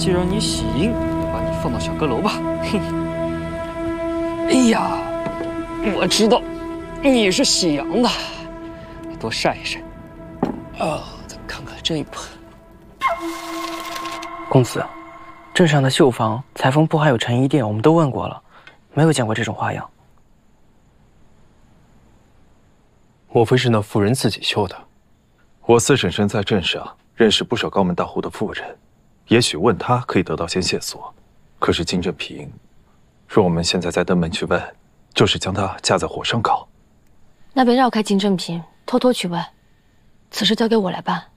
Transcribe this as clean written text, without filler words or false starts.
既然你喜阴，就把你放到小阁楼吧。哼！哎呀，我知道你是喜阳的，你多晒一晒。再看看这一盆。 公子，镇上的绣坊、裁缝铺还有成衣店，我们都问过了，没有见过这种花样。 莫非是那妇人自己绣的？ 我四婶婶在镇上认识不少高门大户的妇人，也许问她可以得到些线索。可是金正平，若我们现在再登门去问，就是将她架在火上烤。 那便绕开金正平，偷偷去问。此事交给我来办。